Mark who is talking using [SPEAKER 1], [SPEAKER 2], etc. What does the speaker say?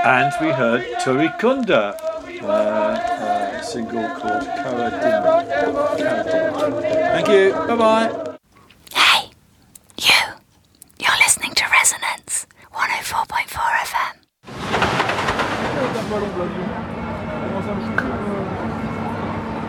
[SPEAKER 1] And we heard Turikunda, a single called Karadima. Thank you. Bye-bye.
[SPEAKER 2] Hey, you're listening to Resonance 104.4 FM.